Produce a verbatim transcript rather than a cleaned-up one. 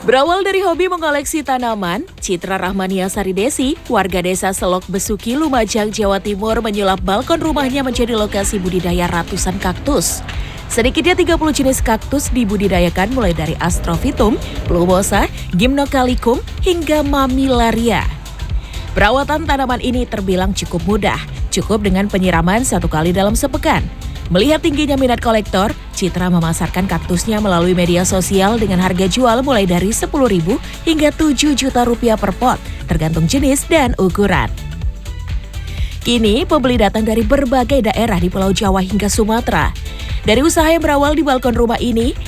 Berawal dari hobi mengoleksi tanaman, Citra Rahmania Saridesi, warga desa Selok Besuki, Lumajang, Jawa Timur menyulap balkon rumahnya menjadi lokasi budidaya ratusan kaktus. Sedikitnya tiga puluh jenis kaktus dibudidayakan mulai dari Astrophytum, Plumosa, Gymnocalycum, hingga Mamillaria. Perawatan tanaman ini terbilang cukup mudah, cukup dengan penyiraman satu kali dalam sepekan. Melihat tingginya minat kolektor, Citra memasarkan kaktusnya melalui media sosial dengan harga jual mulai dari sepuluh ribu hingga tujuh juta rupiah per pot, tergantung jenis dan ukuran. Kini pembeli datang dari berbagai daerah di Pulau Jawa hingga Sumatera. Dari usaha yang berawal di balkon rumah ini,